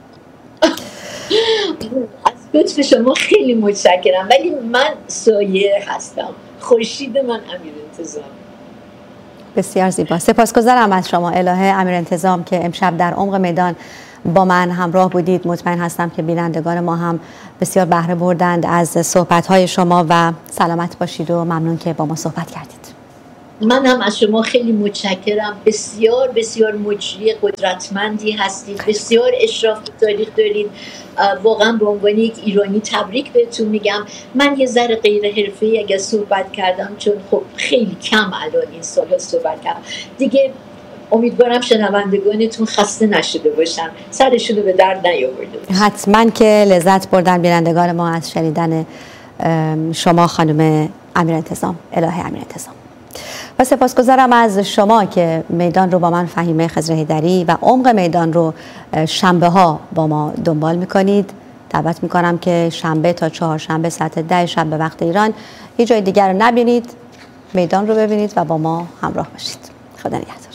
[SPEAKER 1] از لطف شما خیلی متشکرم، ولی من سایه هستم، خورشید من امیر انتظام.
[SPEAKER 2] بسیار زیبا. سپاسگزارم از شما الهه امیرانتظام که امشب در عمق میدان با من همراه بودید. مطمئن هستم که بینندگان ما هم بسیار بهره بردند از صحبت‌های شما و سلامت باشید و ممنون که با ما صحبت کردید.
[SPEAKER 1] من هم از شما خیلی متشکرم. بسیار بسیار مجری قدرتمندی هستید، بسیار اشراف به تاریخ دارید. واقعا به عنوان یک ایرانی تبریک بهتون میگم. من یه ذره غیر حرفه‌ای اگه صحبت کردم، چون خب خیلی کم الان این سالا صحبت کردم دیگه. امیدوارم شنوندگانتون خسته نشده باشن، سرشون رو به درد نیاورده باشن.
[SPEAKER 2] حتما که لذت بردن بینندگان ما از شنیدن شما خانم امیرانتظام، الهه امیرانتظام. و سپاسگزارم از شما که میدان رو با من فهیمه خضر حیدری و عمق میدان رو شنبه ها با ما دنبال میکنید. دعوت میکنم که شنبه تا چهارشنبه ساعت 10 شب به وقت ایران هیچ جای دیگر رو نبینید، میدان رو ببینید و با ما همراه باشید. خدا نگهدار.